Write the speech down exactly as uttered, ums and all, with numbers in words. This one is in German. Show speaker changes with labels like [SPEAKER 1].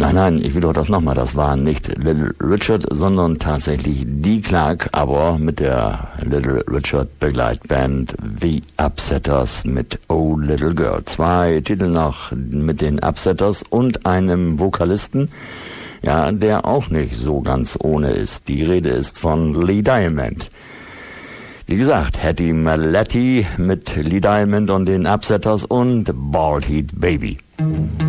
[SPEAKER 1] Nein, nein, ich wiederhole das nochmal. Das war nicht Little Richard, sondern tatsächlich Dee Clark, aber mit der Little Richard Begleitband The Upsetters mit Oh Little Girl. Zwei Titel noch mit den Upsetters und einem Vokalisten, ja, der auch nicht so ganz ohne ist. Die Rede ist von Lee Diamond. Wie gesagt, Hattie Maletti mit Lee Diamond und den Upsetters und Bald Heat Baby.